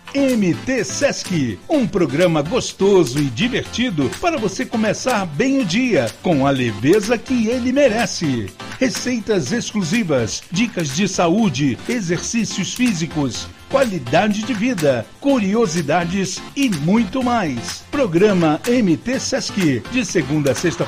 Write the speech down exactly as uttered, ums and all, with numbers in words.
M T Sesc, um programa gostoso e divertido para você começar bem o dia, com a leveza que ele merece. Receitas exclusivas, dicas de saúde, exercícios físicos, qualidade de vida, curiosidades e muito mais. Programa M T Sesc, de segunda a sexta-feira,